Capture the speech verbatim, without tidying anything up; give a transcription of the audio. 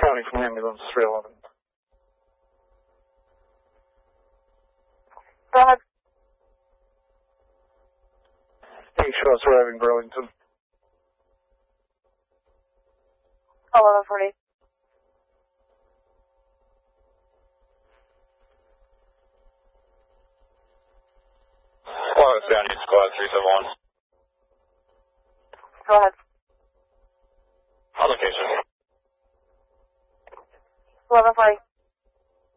County from ambulance three eleven. Go ahead. Eight shots arriving Burlington. eleven forty. Lawrence County Squad three seven one. Go ahead. On location. eleven forty.